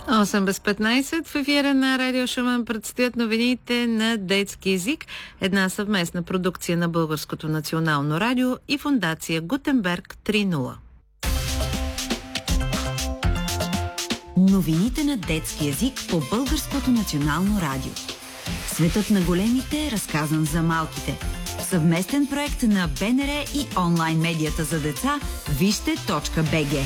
8 без 15 в ефира на Радио Шумен предстоят новините на детски език. Една съвместна продукция на Българското национално радио и фондация Гутенберг 3.0. Новините на детски език по Българското национално радио. Светът на големите е разказан за малките. Съвместен проект на БНР и онлайн медията за деца вижте.бг.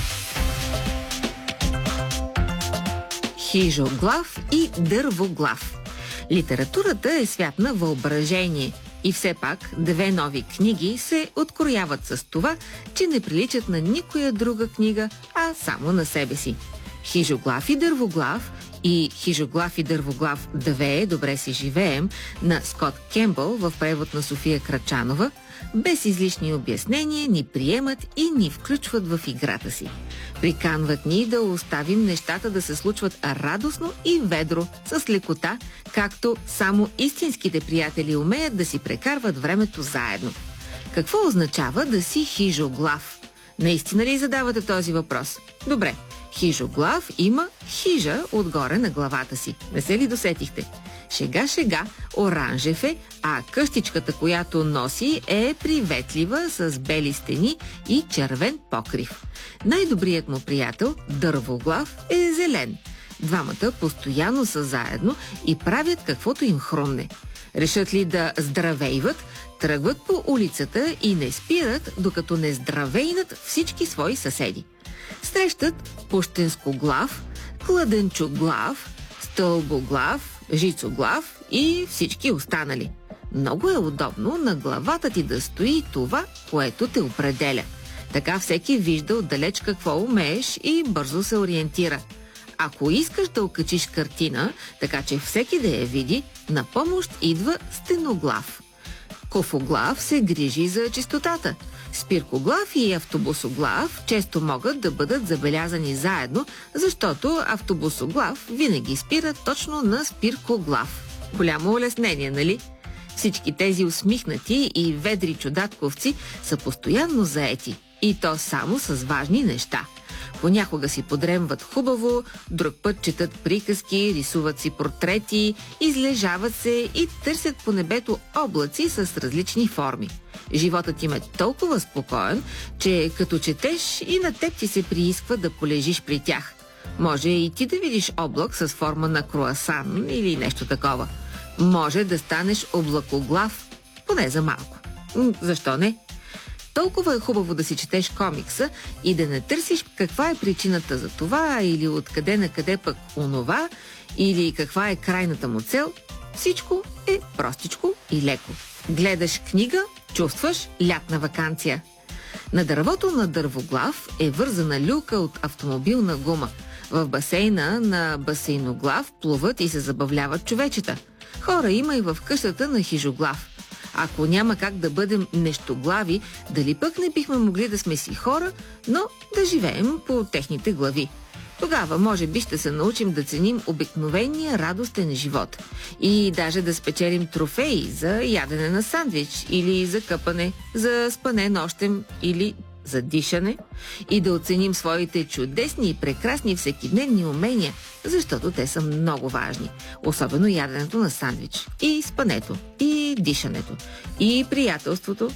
Хижоглав и дървоглав. Литературата е свят на въображение и все пак две нови книги се открояват с това, че не приличат на никоя друга книга, а само на себе си. Хижоглав и дървоглав и Хижоглав и дървоглав 2 добре си живеем на Скот Кембъл в превод на София Крачанова, без излишни обяснения ни приемат и ни включват в играта си. Приканват ни да оставим нещата да се случват радостно и ведро, с лекота, както само истинските приятели умеят да си прекарват времето заедно. Какво означава да си хижоглав? Наистина ли задавате този въпрос? Добре, хижоглав има хижа отгоре на главата си. Не се ли досетихте? Шега, оранжев е, а къщичката, която носи, е приветлива с бели стени и червен покрив. Най-добрият му приятел, дървоглав, е зелен. Двамата постоянно са заедно и правят каквото им хрумне. Решат ли да здравейват, тръгват по улицата и не спират, докато не здравейнат всички свои съседи. Срещат пущенскоглав, кладенчоглав, стълбоглав, жицоглав и всички останали. Много е удобно на главата ти да стои това, което те определя. Така всеки вижда отдалеч какво умееш и бързо се ориентира. Ако искаш да окачиш картина, така че всеки да я види, на помощ идва стеноглав. Кофоглав се грижи за чистотата. Спиркоглав и автобусоглав често могат да бъдат забелязани заедно, защото автобусоглав винаги спира точно на спиркоглав. Голямо улеснение, нали? Всички тези усмихнати и ведри чудатковци са постоянно заети, и то само с важни неща. Понякога си подремват хубаво, друг път четат приказки, рисуват си портрети, излежават се и търсят по небето облаци с различни форми. Животът им е толкова спокоен, че като четеш и на теб ти се приисква да полежиш при тях. Може и ти да видиш облак с форма на круасан или нещо такова. Може да станеш облакоглав, поне за малко. Защо не? Толкова е хубаво да си четеш комикса и да не търсиш каква е причината за това или откъде на къде пък онова или каква е крайната му цел. Всичко е простичко и леко. Гледаш книга, чувстваш лятна ваканция. На дървото на дървоглав е вързана люлка от автомобилна гума. В басейна на басейноглав плуват и се забавляват човечета. Хора има и в къщата на хижоглав. Ако няма как да бъдем нещоглави, дали пък не бихме могли да сме си хора, но да живеем по техните глави? Тогава може би ще се научим да ценим обикновения радостен живот и даже да спечелим трофеи за ядене на сандвич или за къпане, за спане нощем или за дишане и да оценим своите чудесни и прекрасни всекидневни умения, защото те са много важни. Особено яденето на сандвич, и спането, и дишането, и приятелството,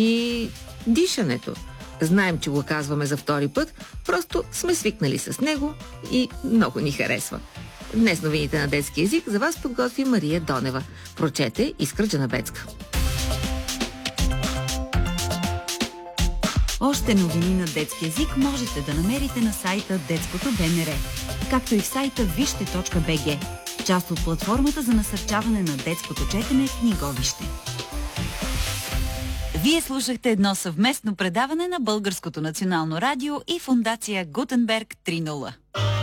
и дишането. Знаем, че го казваме за втори път, просто сме свикнали с него и много ни харесва. Днес новините на детски език за вас подготви Мария Донева. Прочете Искра Джанабецка. Още новини на детски език можете да намерите на сайта Детското БНР, както и в сайта вижте.бг, част от платформата за насърчаване на детското четене Книговище. Вие слушахте едно съвместно предаване на Българското национално радио и фондация Гутенберг 3.0.